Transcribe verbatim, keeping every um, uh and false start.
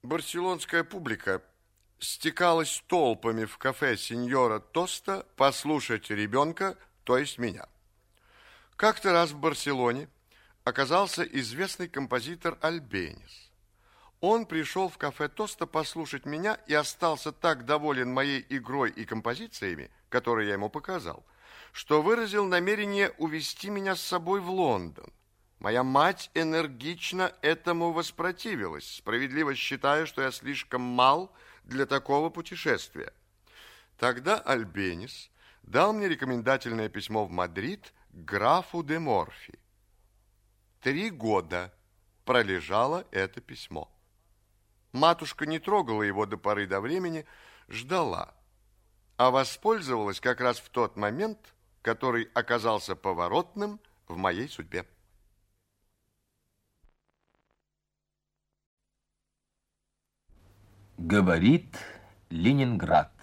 Барселонская публика стекалась толпами в кафе сеньора Тоста послушать ребенка, то есть меня. Как-то раз в Барселоне оказался известный композитор Альбенис. Он пришел в кафе Тоста послушать меня и остался так доволен моей игрой и композициями, которые я ему показал, что выразил намерение увезти меня с собой в Лондон. Моя мать энергично этому воспротивилась, справедливо считая, что я слишком мал для такого путешествия. Тогда Альбенис дал мне рекомендательное письмо в Мадрид к графу де Морфи. Три года пролежало это письмо. Матушка не трогала его до поры до времени, ждала, а воспользовалась как раз в тот момент, который оказался поворотным в моей судьбе. Говорит Ленинград.